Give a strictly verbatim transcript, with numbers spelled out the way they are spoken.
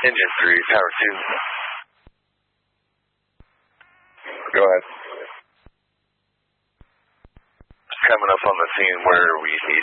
Engine three, Tower two. Go ahead. Just coming up on the scene where we need